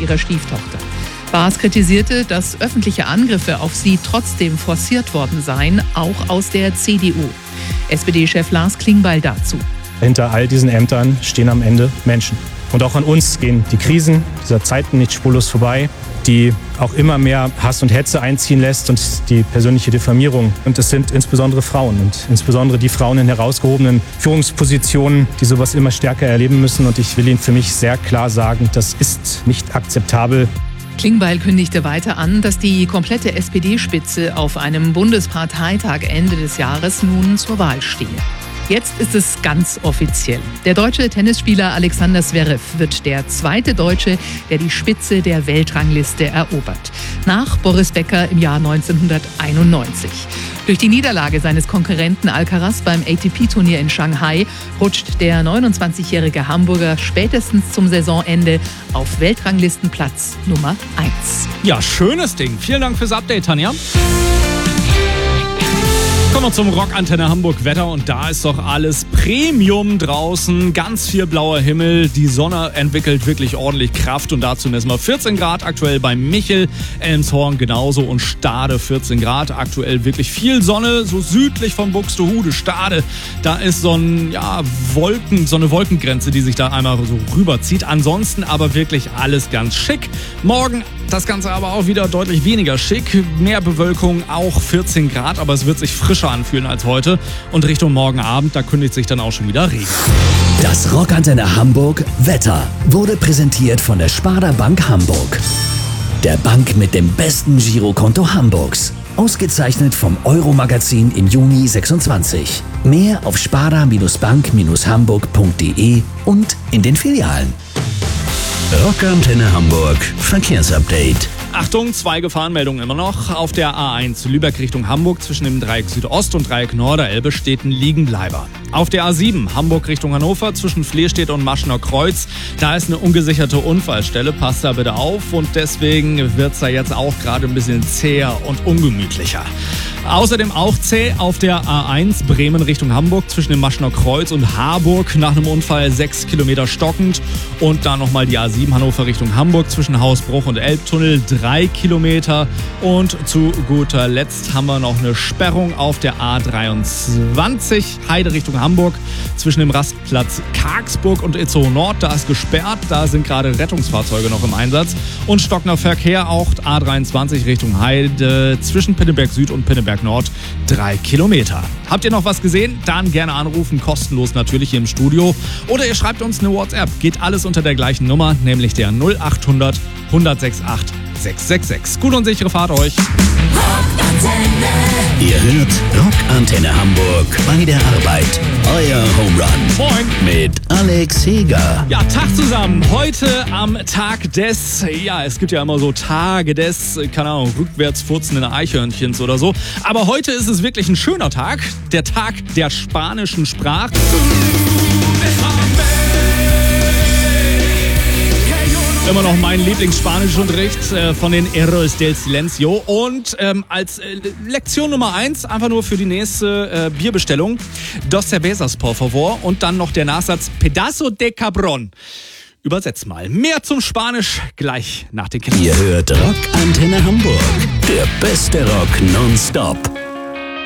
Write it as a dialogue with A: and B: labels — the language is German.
A: ihrer Stieftochter. Baas kritisierte, dass öffentliche Angriffe auf sie trotzdem forciert worden seien, auch aus der CDU. SPD-Chef Lars Klingbeil dazu.
B: Hinter all diesen Ämtern stehen am Ende Menschen. Und auch an uns gehen die Krisen dieser Zeiten nicht spurlos vorbei, die auch immer mehr Hass und Hetze einziehen lässt und die persönliche Diffamierung. Und es sind insbesondere Frauen und insbesondere die Frauen in herausgehobenen Führungspositionen, die sowas immer stärker erleben müssen. Und ich will Ihnen für mich sehr klar sagen, das ist nicht akzeptabel.
A: Klingbeil kündigte weiter an, dass die komplette SPD-Spitze auf einem Bundesparteitag Ende des Jahres nun zur Wahl stehe. Jetzt ist es ganz offiziell. Der deutsche Tennisspieler Alexander Zverev wird der zweite Deutsche, der die Spitze der Weltrangliste erobert. Nach Boris Becker im Jahr 1991. Durch die Niederlage seines Konkurrenten Alcaraz beim ATP-Turnier in Shanghai rutscht der 29-jährige Hamburger spätestens zum Saisonende auf Weltranglistenplatz Nummer 1.
C: Ja, schönes Ding. Vielen Dank fürs Update, Tanja. Kommen wir zum Rockantenne Hamburg Wetter und da ist doch alles Premium draußen, ganz viel blauer Himmel, die Sonne entwickelt wirklich ordentlich Kraft und dazu messen wir 14 Grad aktuell bei Michel, Elmshorn genauso und Stade 14 Grad, aktuell wirklich viel Sonne, so südlich von Buxtehude, Stade, da ist so eine Wolkengrenze, die sich da einmal so rüberzieht, ansonsten aber wirklich alles ganz schick. Morgen das Ganze aber auch wieder deutlich weniger schick, mehr Bewölkung, auch 14 Grad, aber es wird sich frischer anfühlen als heute und Richtung morgen Abend, da kündigt sich dann auch schon wieder Regen.
D: Das Rockantenne Hamburg Wetter wurde präsentiert von der Sparda Bank Hamburg. Der Bank mit dem besten Girokonto Hamburgs. Ausgezeichnet vom Euro-Magazin im Juni 26. Mehr auf sparda-bank-hamburg.de und in den Filialen. Rockantenne Hamburg Verkehrsupdate.
C: Achtung, 2 Gefahrenmeldungen immer noch. Auf der A1 Lübeck Richtung Hamburg zwischen dem Dreieck Südost und Dreieck Norderelbe steht ein Liegenbleiber. Auf der A7 Hamburg Richtung Hannover zwischen Flehstedt und Maschener Kreuz, da ist eine ungesicherte Unfallstelle, passt da bitte auf und deswegen wird es da jetzt auch gerade ein bisschen zäher und ungemütlicher. Außerdem auch zäh auf der A1 Bremen Richtung Hamburg zwischen dem Maschener Kreuz und Harburg nach einem Unfall 6 Kilometer stockend und dann nochmal die A7 Hannover Richtung Hamburg zwischen Hausbruch und Elbtunnel 3 Kilometer und zu guter Letzt haben wir noch eine Sperrung auf der A23 Heide Richtung Hamburg zwischen dem Rastplatz Kargsburg und Itzehoe Nord, da ist gesperrt, da sind gerade Rettungsfahrzeuge noch im Einsatz und stockender Verkehr auch A23 Richtung Heide zwischen Pinneberg Süd und Pinneberg Nord 3 Kilometer. Habt ihr noch was gesehen? Dann gerne anrufen, kostenlos natürlich hier im Studio. Oder ihr schreibt uns eine WhatsApp. Geht alles unter der gleichen Nummer, nämlich der 0800 1068 666. Gute und sichere Fahrt euch.
D: Ihr hört Rockantenne Hamburg bei der Arbeit. Euer Home Run.
C: Moin.
D: Mit Alex Heger.
C: Ja, Tag zusammen. Heute am Tag des, es gibt ja immer so Tage des, keine Ahnung, rückwärts furzenden Eichhörnchens oder so. Aber heute ist es wirklich ein schöner Tag. Der Tag der spanischen Sprache. Immer noch mein Lieblings-Spanisch-Unterricht von den Héroes del Silencio. Und als Lektion Nummer 1, einfach nur für die nächste Bierbestellung, dos cervezas, por favor. Und dann noch der Nachsatz, pedazo de cabrón. Übersetzt mal. Mehr zum Spanisch gleich nach den Kindern.
D: Ihr hört Rockantenne Hamburg. Der beste Rock nonstop.